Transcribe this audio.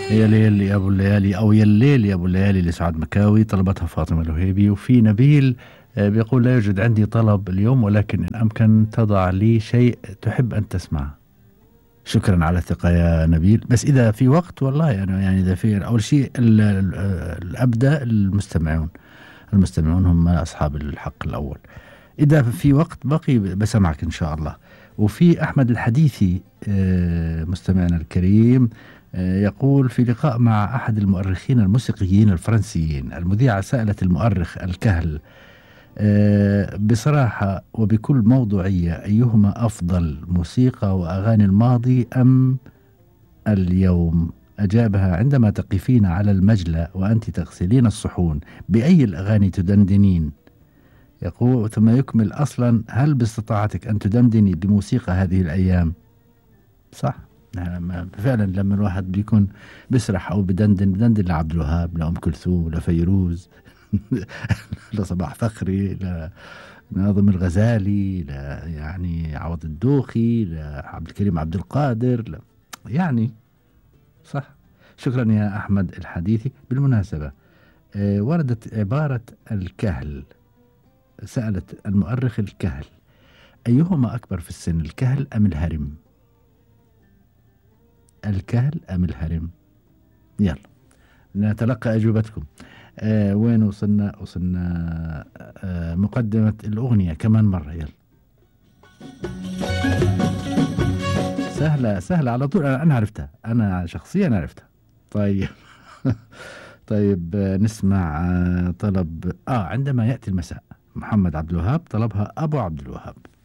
يا ليل يا ابو الليالي او يا الليل يا ابو الليالي لسعاد مكاوي، طلبتها فاطمه الوهيبي. وفي نبيل بيقول لا يوجد عندي طلب اليوم، ولكن ان امكن تضع لي شيء تحب ان تسمعه. شكرا على الثقه يا نبيل، بس اذا في وقت والله يعني اذا في اول شيء الابدا المستمعون، المستمعون هم اصحاب الحق الاول. اذا في وقت بقي بسمعك ان شاء الله. وفي احمد الحديثي مستمعنا الكريم يقول في لقاء مع أحد المؤرخين الموسيقيين الفرنسيين، المذيعة سألت المؤرخ الكهل بصراحة وبكل موضوعية أيهما أفضل، موسيقى وأغاني الماضي أم اليوم؟ أجابها: عندما تقفين على المجلى وأنت تغسلين الصحون بأي الأغاني تدندنين؟ يقول ثم يكمل: أصلا هل باستطاعتك أن تدندني بموسيقى هذه الأيام؟ صح. فعلا لما الواحد بيكون بيسرح او بدندن لعبد الوهاب، لأم كلثوم، لفيروز لصباح فخري، لناظم الغزالي، يعني عوض الدوخي، لعبد الكريم عبد القادر، يعني صح. شكرا يا أحمد الحديثي. بالمناسبة وردت عبارة الكهل، سألت المؤرخ الكهل أيهما أكبر في السن، الكهل أم الهرم؟ الكهل أم الهرم؟ يلا نتلقى أجوبتكم. وين وصلنا؟ مقدمة الأغنية كمان مرة. يلا سهلة سهلة على طول، أنا عرفتها، أنا شخصيا عرفتها. طيب طيب نسمع طلب عندما يأتي المساء، محمد عبد الوهاب طلبها أبو عبد الوهاب.